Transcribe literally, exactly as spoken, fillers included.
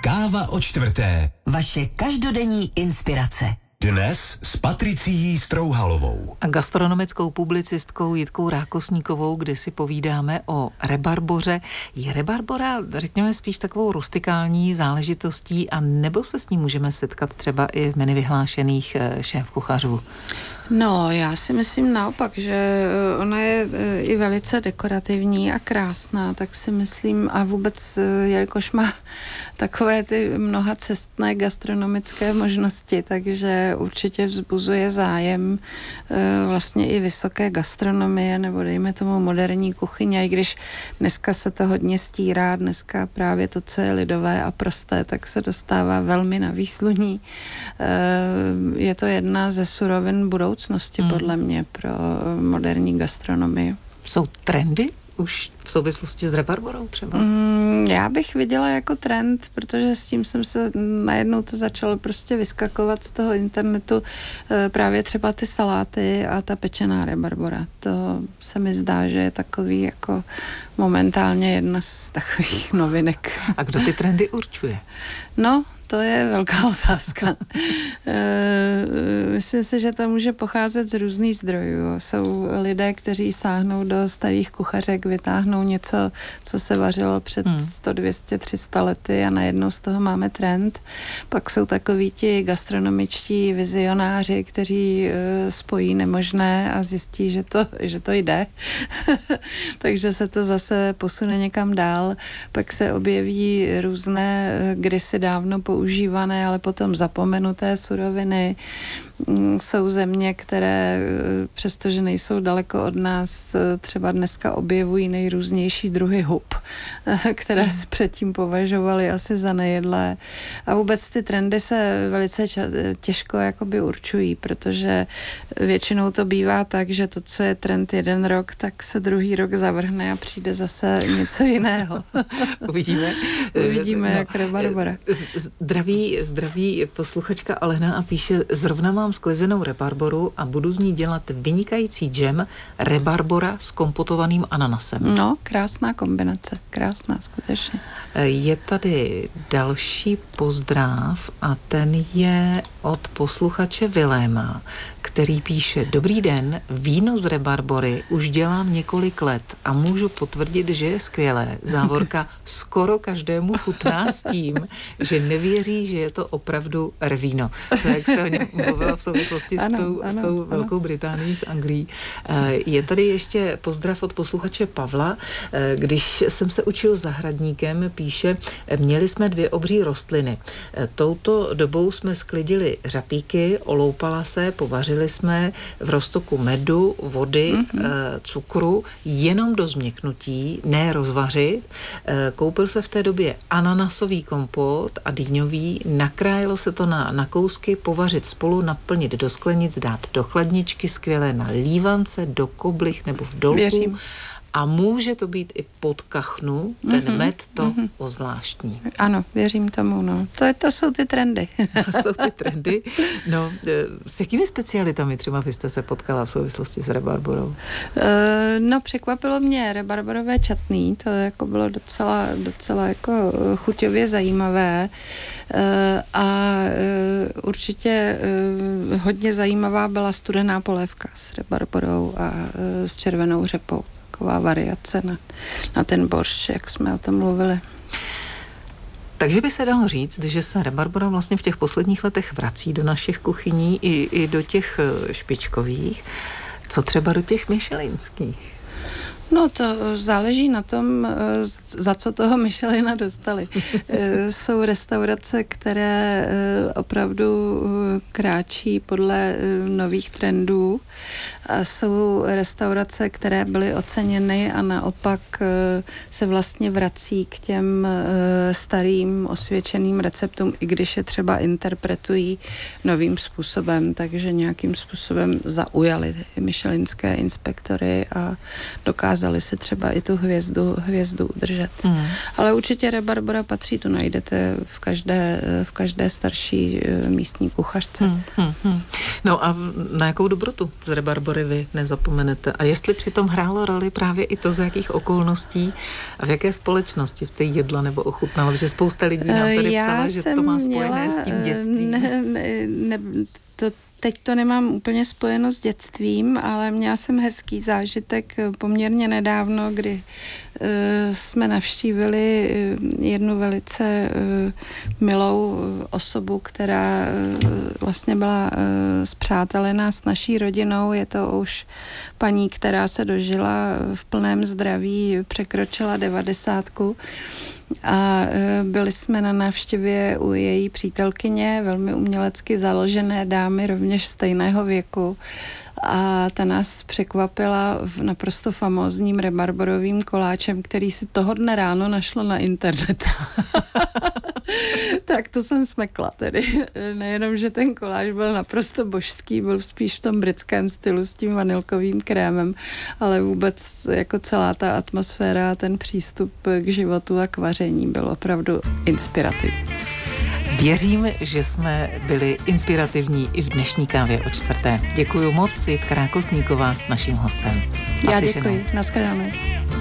Káva o čtvrté. Vaše každodenní inspirace. Dnes s Patricií Strouhalovou. A gastronomickou publicistkou Jitkou Rákosníkovou, kdy si povídáme o rebarboře. Je rebarbora, řekněme, spíš takovou rustikální záležitostí, a nebo se s ní můžeme setkat třeba i v menu vyhlášených šéfkuchařů? No, já si myslím naopak, že ona je i velice dekorativní a krásná, tak si myslím, a vůbec, jelikož má takové ty mnohacestné gastronomické možnosti, takže určitě vzbuzuje zájem vlastně i vysoké gastronomie, nebo dejme tomu moderní kuchyně, i když dneska se to hodně stírá, dneska právě to, co je lidové a prosté, tak se dostává velmi na výsluní. Je to jedna ze surovin budoucnosti, Hmm. podle mě, pro moderní gastronomii. Jsou trendy už v souvislosti s rebarborou třeba? Mm, já bych viděla jako trend, protože s tím jsem se najednou to začalo prostě vyskakovat z toho internetu, e, právě třeba ty saláty a ta pečená rebarbora. To se mi zdá, že je takový jako momentálně jedna z takových novinek. A kdo ty trendy určuje? No, to je velká otázka. e, myslím si, že to může pocházet z různých zdrojů. Jsou lidé, kteří sáhnou do starých kuchařek, vytáhnou něco, co se vařilo před hmm. sto, dvě stě, tři sta lety, a najednou z toho máme trend. Pak jsou takoví ti gastronomičtí vizionáři, kteří e, spojí nemožné a zjistí, že to, že to jde. Takže se to zase posune někam dál. Pak se objeví různé kdysi dávno používané, ale potom zapomenuté suroviny. Jsou země, které, přestože nejsou daleko od nás, třeba dneska objevují nejrůznější druhy hub, které si předtím považovali asi za nejedlé. A vůbec ty trendy se velice ča- těžko jakoby určují, protože většinou to bývá tak, že to, co je trend jeden rok, tak se druhý rok zavrhne a přijde zase něco jiného. Uvidíme. Uvidíme, no, jak rebarbora. Zdraví, zdraví posluchačka Alena a píše: zrovna mám sklizenou rebarboru a budu z ní dělat vynikající džem rebarbora s kompotovaným ananasem. No, krásná kombinace, krásná, skutečně. Je tady další pozdrav a ten je od posluchače Viléma, který píše: dobrý den, víno z rebarbory už dělám několik let a můžu potvrdit, že je skvělé. Závorka skoro každému chutná s tím, že nevěří, že je to opravdu rvíno. To, jak jste o něm mluvila v souvislosti ano, s tou, ano, s tou ano. Velkou Británií, s Anglií. Je tady ještě pozdrav od posluchače Pavla. Když jsem se učil zahradníkem, píše: měli jsme dvě obří rostliny. Touto dobou jsme sklidili řapíky, oloupala se, povařili jsme v roztoku medu, vody, mm-hmm. cukru, jenom do změknutí, ne rozvařit. Koupil se v té době ananasový kompot a dýňový, nakrájelo se to na, na kousky, povařit spolu, naplnit do sklenic, dát do chladničky, skvělé na lívance, do koblih nebo v dolku. Věřím. A může to být i pod kachnu, ten mm-hmm. med to mm-hmm. ozvláštní. Ano, věřím tomu, no. To, to jsou ty trendy. To jsou ty trendy. No, s jakými specialitami třeba vy jste se potkala v souvislosti s rebarborou? E, no, překvapilo mě rebarborové čatný, to jako bylo docela, docela jako chuťově zajímavé. E, a e, určitě e, hodně zajímavá byla studená polévka s rebarborou a e, s červenou řepou. Taková variace na, na ten boršč, jak jsme o tom mluvili. Takže by se dalo říct, že se rebarbora vlastně v těch posledních letech vrací do našich kuchyní i, i do těch špičkových. Co třeba do těch michelinských? No to záleží na tom, za co toho Michelina dostali. Jsou restaurace, které opravdu kráčí podle nových trendů. A jsou restaurace, které byly oceněny a naopak se vlastně vrací k těm starým osvědčeným receptům, i když je třeba interpretují novým způsobem, takže nějakým způsobem zaujali michelinské inspektory a dokázali dokázali si třeba i tu hvězdu, hvězdu udržet. Mm. Ale určitě rebarbora patří, to najdete v každé, v každé starší místní kuchařce. Mm, mm, mm. No a na jakou dobrotu z rebarbory vy nezapomenete? A jestli přitom hrálo roli právě i to, z jakých okolností a v jaké společnosti jste jedla nebo ochutnala? Protože spousta lidí nám tady Já psala, že to má spojené měla, s tím dětstvím. Ne, ne, ne, to Teď to nemám úplně spojeno s dětstvím, ale měla jsem hezký zážitek poměrně nedávno, kdy uh, jsme navštívili jednu velice uh, milou osobu, která uh, vlastně byla uh, spřátelená s naší rodinou. Je to už paní, která se dožila v plném zdraví, překročila devadesátku. A byli jsme na návštěvě u její přítelkyně, velmi umělecky založené dámy, rovněž stejného věku. A ta nás překvapila v naprosto famózním rebarborovým koláčem, který si toho dne ráno našlo na internetu. Tak to jsem smekla tedy. Nejenom, že ten koláč byl naprosto božský, byl spíš v tom britském stylu s tím vanilkovým krémem, ale vůbec jako celá ta atmosféra a ten přístup k životu a k vaření byl opravdu inspirativní. Věřím, že jsme byli inspirativní i v dnešní kávě o čtvrté. Děkuju moc, Jitka Rákosníková, naším hostem. Já děkuji. Naschledanou.